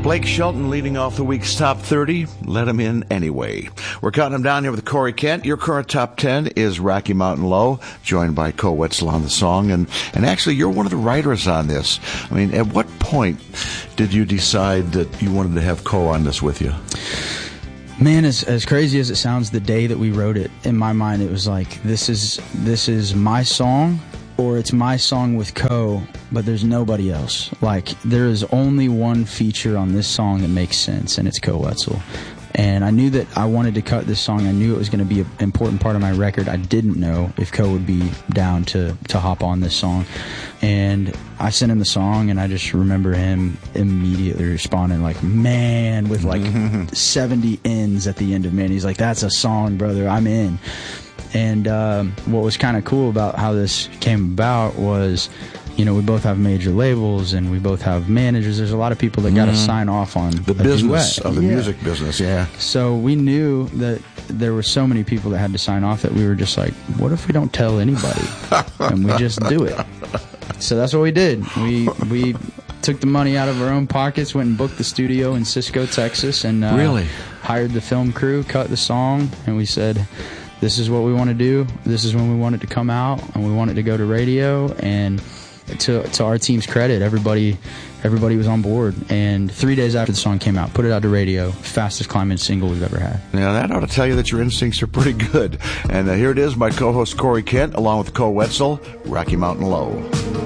Blake Shelton leading off the week's top 30. Let him in anyway. We're counting him down here with Corey Kent. Your current top 10 is Rocky Mountain Low, joined by Co Wetzel on the song. And actually, you're one of the writers on this. I mean, at what point did you decide that you wanted to have Co on this with you? Man, as crazy as it sounds, the day that we wrote it, in my mind, it was like, this is my song, or it's my song with Co, but there's nobody else. Like, there is only one feature on this song that makes sense, and it's Co Wetzel. And I knew that I wanted to cut this song. I knew it was going to be an important part of my record. I didn't know if Co would be down to hop on this song. And I sent him the song, and I just remember him immediately responding like, man, with like 70 ends at the end of man. He's like, that's a song, brother. I'm in. And what was kind of cool about how this came about was, you know, we both have major labels and we both have managers. There's a lot of people that got to sign off on the business of the music business. Yeah. So we knew that there were so many people that had to sign off that we were just like, what if we don't tell anybody and we just do it? So that's what we did. We took the money out of our own pockets, went and booked the studio in Cisco, Texas, and really hired the film crew, cut the song, and we said, this is what we want to do. This is when we want it to come out, and we want it to go to radio. And to our team's credit, everybody was on board. And 3 days after the song came out, put it out to radio, fastest climbing single we've ever had. Now, that ought to tell you that your instincts are pretty good. And here it is, my co-host Corey Kent, along with Co Wetzel, Rocky Mountain Low.